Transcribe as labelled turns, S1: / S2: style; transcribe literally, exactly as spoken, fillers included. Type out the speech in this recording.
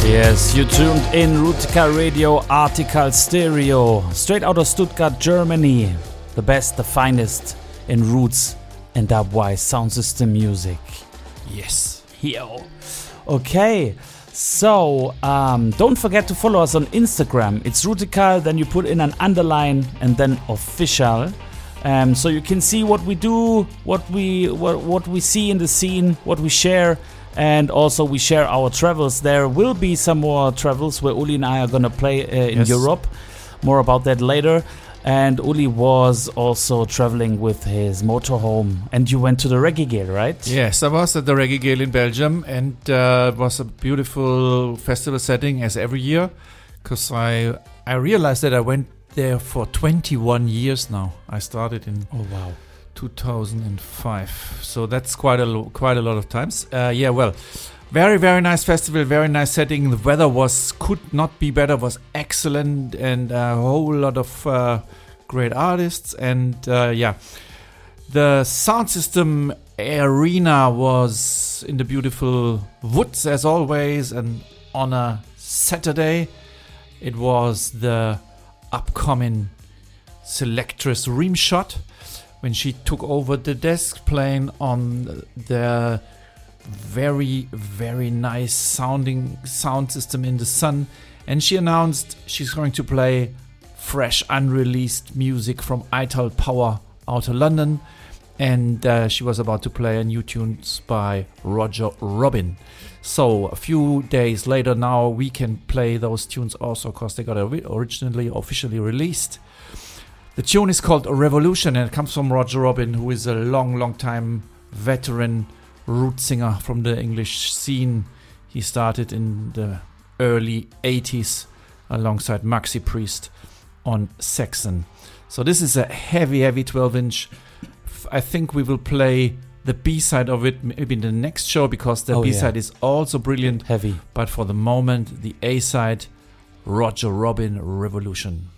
S1: Yes, you tuned in Rootica Radio Article Stereo, straight out of Stuttgart, Germany. The best, the finest in roots and dubwise sound system music. Yes, yo. Okay, so um, don't forget to follow us on Instagram. It's Rootica, then you put in an underline and then official. Um, so you can see what we do, what we what, what we see in the scene, what we share. And also we share our travels. There will be some more travels where Uli and I are going to play uh, in yes. Europe. More about that later. And Uli was also traveling with his motorhome. And you went to the Reggae Gale, right?
S2: Yes, I was at the Reggae Gale in Belgium. And uh, it was a beautiful festival setting as every year. Because I, I realized that I went there for twenty-one years now. I started in...
S1: Oh, wow.
S2: two thousand five, so that's quite a lo- quite a lot of times. Uh, yeah, well, very very nice festival, very nice setting. The weather was could not be better, was excellent, and a whole lot of uh, great artists. And uh, yeah, the sound system arena was in the beautiful woods as always, and on a Saturday, it was the upcoming Selectress Rimshot. When she took over the desk playing on the very, very nice sounding sound system in the sun. And she announced she's going to play fresh, unreleased music from Ital Power out of London. And uh, she was about to play a new tunes by Roger Robin. So a few days later now we can play those tunes also because they got originally officially released. The tune is called Revolution, and it comes from Roger Robin, who is a long, long time veteran root singer from the English scene. He started in the early eighties alongside Maxi Priest on Saxon. So this is a heavy, heavy twelve inch. I think we will play the B-side of it maybe in the next show, because the oh, B-side yeah. is also brilliant.
S1: Heavy.
S2: But for the moment, the A-side, Roger Robin, Revolution.